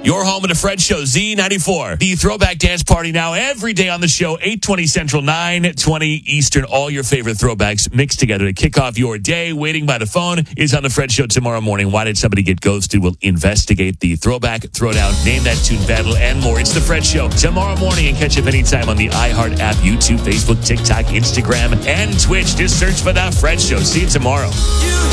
Your home of the Fred Show, Z94. The Throwback Dance Party now every day on the show, 8:20 Central, 9:20 Eastern. All your favorite throwbacks mixed together to kick off your day. Waiting by the phone is on the Fred Show tomorrow morning. Why did somebody get ghosted? We'll investigate the Throwback, Throwdown, Name That Tune battle, and more. It's the Fred Show tomorrow morning, and catch up anytime on the iHeart app, YouTube, Facebook, TikTok, Instagram, and Twitch. Just search for The Fred Show. See you tomorrow.